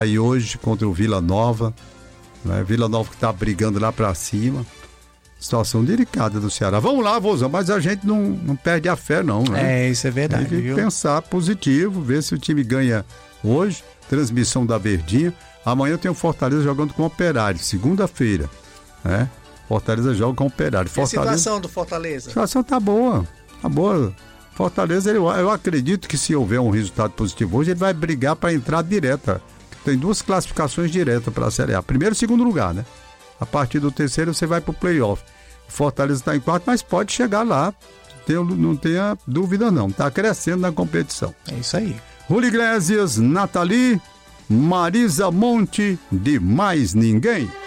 aí hoje contra o Vila Nova, né? Vila Nova que está brigando lá para cima. Situação delicada do Ceará. Vamos lá, Vozão, mas a gente não perde a fé, não, né? Isso é verdade. Tem que pensar positivo, ver se o time ganha hoje. Transmissão da Verdinha. Amanhã tem o Fortaleza jogando com o Operário, segunda-feira, né? Fortaleza joga com o Operário. Fortaleza... A situação do Fortaleza? A situação tá boa. Fortaleza, eu acredito que se houver um resultado positivo hoje, ele vai brigar para entrar direta. Tem 2 classificações diretas para a Série A. Primeiro e segundo lugar, né? A partir do terceiro você vai para o playoff. Fortaleza está em quarto, mas pode chegar lá. Não tenha dúvida não. Está crescendo na competição. É isso aí. Rúlio Iglesias, Nathalie, Marisa Monte, de mais ninguém.